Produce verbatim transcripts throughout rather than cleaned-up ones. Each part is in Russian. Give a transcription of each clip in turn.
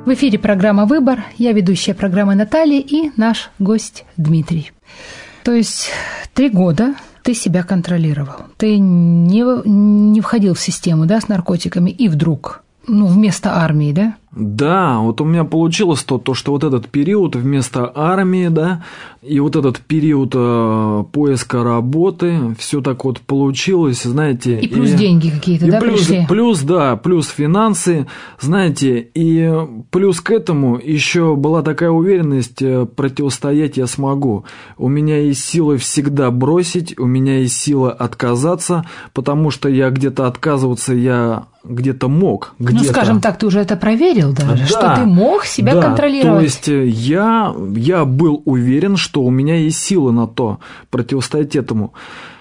В эфире программа «Выбор». Я ведущая программы Наталья и наш гость Дмитрий. То есть три года ты себя контролировал. Ты не, не входил в систему, да, с наркотиками, и вдруг, ну, вместо армии, да? Да, вот у меня получилось то, то, что вот этот период вместо армии, да, и вот этот период э, поиска работы, все так вот получилось, знаете. И плюс и, деньги какие-то, да, плюс, пришли? Плюс, да, плюс финансы, знаете, и плюс к этому еще была такая уверенность, противостоять я смогу. У меня есть силы всегда бросить, у меня есть сила отказаться, потому что я где-то отказываться, я где-то мог. Где-то. Ну, скажем так, ты уже это проверил даже, да, что ты мог себя да, контролировать. То есть я, я был уверен, что у меня есть силы на то противостоять этому.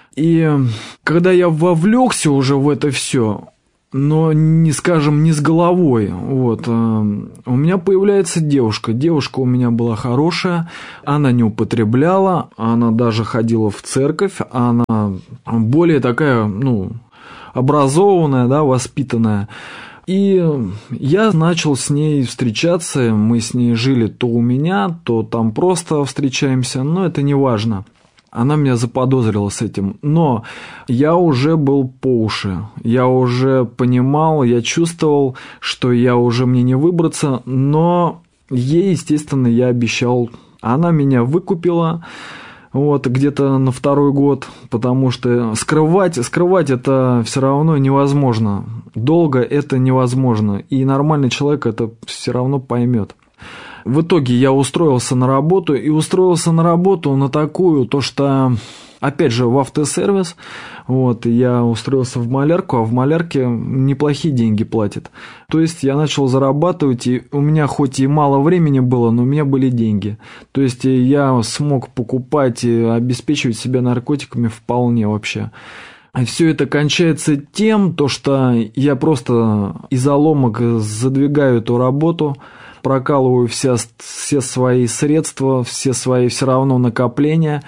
И когда я вовлекся уже в это все, но не, скажем, не с головой, вот, у меня появляется девушка. Девушка у меня была хорошая, она не употребляла, она даже ходила в церковь, она более такая, ну, образованная, да, воспитанная. И я начал с ней встречаться, мы с ней жили то у меня, то там просто встречаемся, но это не важно. Она меня заподозрила с этим, но я уже был по уши, я уже понимал, я чувствовал, что я уже мне не выбраться, но ей, естественно, я обещал, она меня выкупила. Вот, где-то на второй год, потому что скрывать, скрывать это все равно невозможно. Долго это невозможно, и нормальный человек это все равно поймет. В итоге я устроился на работу, и устроился на работу на такую, то что, опять же, в автосервис, вот, я устроился в малярку, а в малярке неплохие деньги платят. То есть я начал зарабатывать, и у меня хоть и мало времени было, но у меня были деньги. То есть я смог покупать и обеспечивать себя наркотиками вполне вообще. А все это кончается тем, то, что я просто из заломок задвигаю эту работу, прокалываю все, все свои средства, все свои все равно накопления.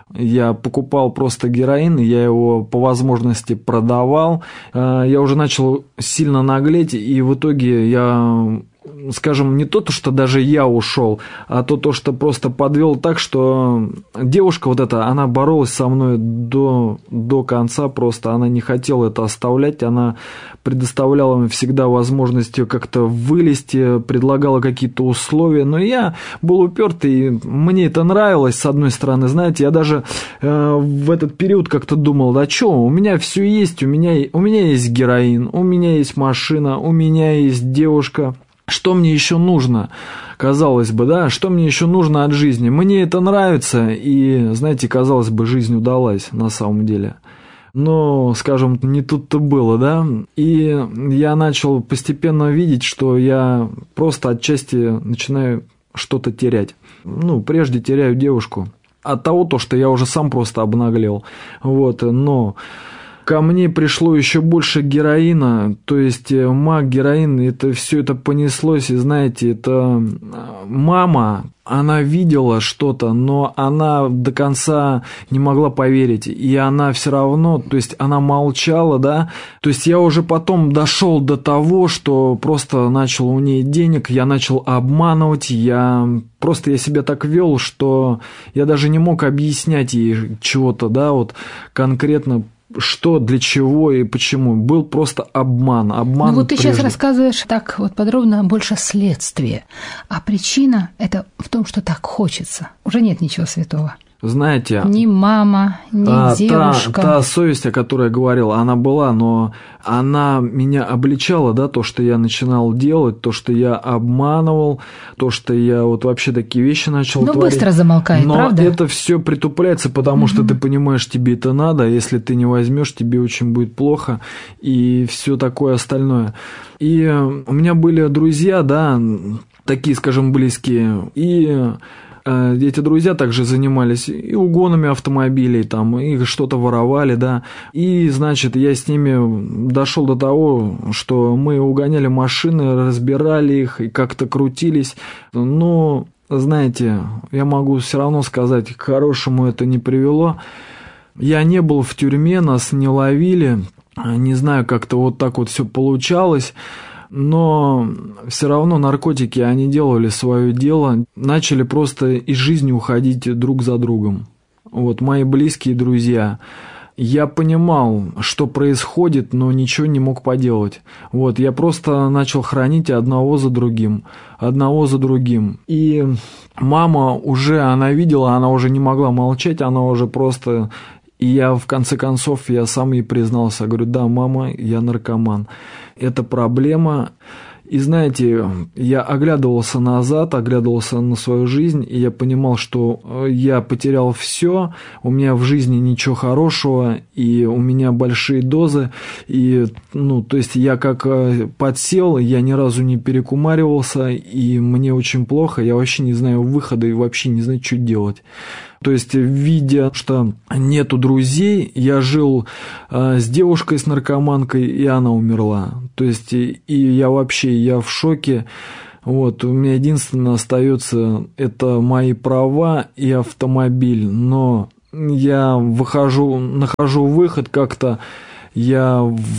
Я покупал просто героин, я его по возможности продавал. Я уже начал сильно наглеть, и в итоге я, скажем, не то, что даже я ушел, а то, то, что просто подвел так, что девушка вот эта, она боролась со мной до, до конца, просто она не хотела это оставлять, она предоставляла мне всегда возможность как-то вылезти, предлагала какие-то условия, но я был упертый, и мне это нравилось, с одной стороны, знаете, я даже э, в этот период как-то думал, да что, у меня все есть, у меня, у меня есть героин, у меня есть машина, у меня есть девушка. Что мне еще нужно, казалось бы, да, что мне еще нужно от жизни? Мне это нравится, и, знаете, казалось бы, жизнь удалась на самом деле. Но, скажем, не тут-то было, да, и я начал постепенно видеть, что я просто отчасти начинаю что-то терять. Ну, прежде теряю девушку. От того, то, что я уже сам просто обнаглел, вот, но... Ко мне пришло еще больше героина, то есть маг, героин, это все это понеслось, и знаете, это мама, она видела что-то, но она до конца не могла поверить, и она все равно, то есть она молчала, да, то есть я уже потом дошел до того, что просто начал у нее денег, я начал обманывать, я просто я себя так вел, что я даже не мог объяснять ей чего-то, да, вот конкретно. Что, для чего и почему. Был просто обман. обман ну вот ты прежде. Сейчас рассказываешь так вот подробно больше следствие. А причина – это в том, что так хочется. Уже нет ничего святого. Знаете, ни мама, ни а, девушка. Та, та совесть, о которой я говорил, она была, но она меня обличала, да, то, что я начинал делать, то, что я обманывал, то, что я вот вообще такие вещи начал но творить. быстро замолкает, но правда? Но это все притупляется, потому угу. что ты понимаешь, тебе это надо, а если ты не возьмешь, тебе очень будет плохо, и все такое остальное. И у меня были друзья, да, такие, скажем, близкие, и... Эти друзья также занимались и угонами автомобилей, там, и что-то воровали, да. И, значит, я с ними дошел до того, что мы угоняли машины, разбирали их и как-то крутились. Но, знаете, я могу все равно сказать, к хорошему это не привело. Я не был в тюрьме, нас не ловили. Не знаю, как-то вот так вот все получалось. Но все равно наркотики, они делали свое дело, начали просто из жизни уходить друг за другом. Вот, мои близкие друзья. Я понимал, что происходит, но ничего не мог поделать. Вот, я просто начал хранить одного за другим, одного за другим. И мама уже, она видела, она уже не могла молчать, она уже просто... И я, в конце концов, я сам ей признался. Говорю, да, мама, я наркоман. Это проблема. И знаете, я оглядывался назад, оглядывался на свою жизнь, и я понимал, что я потерял все, у меня в жизни ничего хорошего, и у меня большие дозы, и, ну, то есть я как подсел, я ни разу не перекумаривался, и мне очень плохо, я вообще не знаю выхода и вообще не знаю, что делать. То есть, видя, что нету друзей, я жил э, с девушкой, с наркоманкой, и она умерла. То есть, и, и я вообще, я в шоке. Вот, у меня единственное остается, это мои права и автомобиль. Но я выхожу, нахожу выход как-то. Я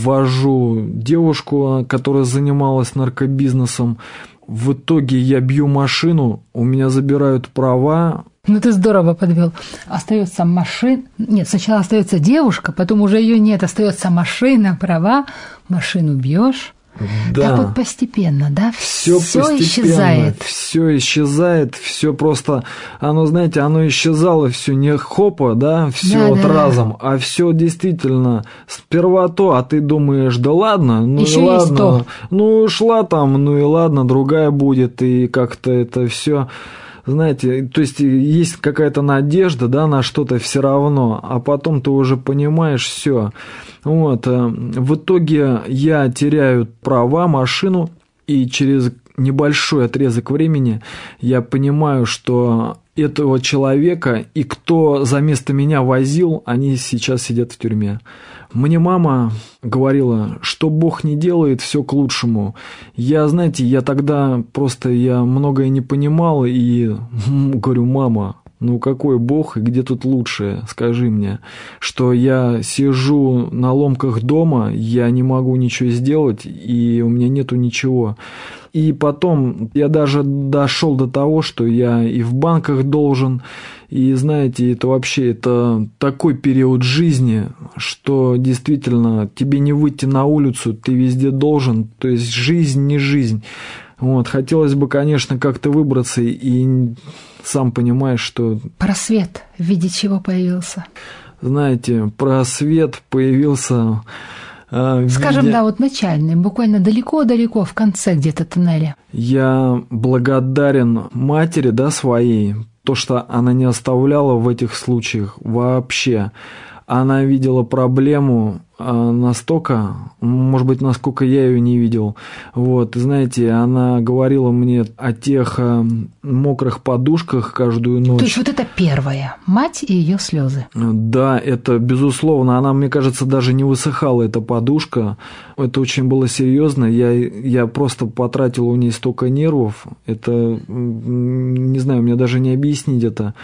ввожу девушку, которая занималась наркобизнесом. В итоге я бью машину, у меня забирают права. Ну, ты здорово подвел. Остается машина. Нет, сначала остается девушка, потом уже ее нет, остается машина, права, машину бьешь. Да. Так вот постепенно, да? Все исчезает. Все исчезает, все просто. Оно, знаете, оно исчезало все не хопа, да, все да, вот да, разом, да. А все действительно сперва то, а ты думаешь, да ладно, ну Еще и ладно, есть то. Ну шла там, ну и ладно, другая будет, и как-то это все. Знаете, то есть есть какая-то надежда, да, на что-то все равно, а потом ты уже понимаешь все. Вот. В итоге я теряю права, машину, и через небольшой отрезок времени я понимаю, что этого человека и кто за место меня возил, они сейчас сидят в тюрьме. Мне мама говорила, что Бог не делает, все к лучшему. Я, знаете, я тогда просто я многое не понимал и говорю, мама, ну какой Бог и где тут лучшее, скажи мне, что я сижу на ломках дома, я не могу ничего сделать и у меня нету ничего. И потом я даже дошел до того, что я и в банках должен, и знаете, это вообще это такой период жизни, что действительно тебе не выйти на улицу, ты везде должен, то есть жизнь не жизнь. Вот, хотелось бы, конечно, как-то выбраться, и сам понимаешь, что... Просвет в виде чего появился? Знаете, просвет появился... Скажем, виде... да, вот начальный, буквально далеко-далеко, в конце где-то тоннеля. Я благодарен матери, да, своей, то, что она не оставляла в этих случаях вообще. Она видела проблему настолько, может быть, насколько я ее не видел. Вот, знаете, она говорила мне о тех мокрых подушках каждую ночь. То есть вот это первое, мать и ее слезы. Да, это безусловно. Она, мне кажется, даже не высыхала, эта подушка. Это очень было серьезно. Я, я просто потратил у нее столько нервов. Это, не знаю, мне даже не объяснить это.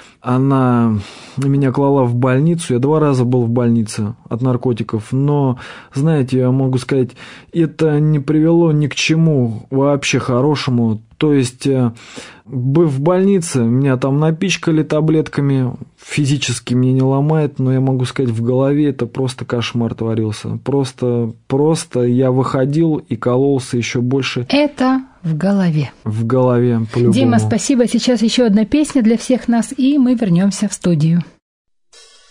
Она меня клала в больницу, я два раза был в больнице от наркотиков, но, знаете, я могу сказать, это не привело ни к чему вообще хорошему. То есть, быв в больнице, меня там напичкали таблетками, физически меня не ломает, но я могу сказать, в голове это просто кошмар творился. Просто, просто я выходил и кололся еще больше. Это в голове. В голове, по-любому. Дима, спасибо. Сейчас еще одна песня для всех нас, и мы вернемся в студию.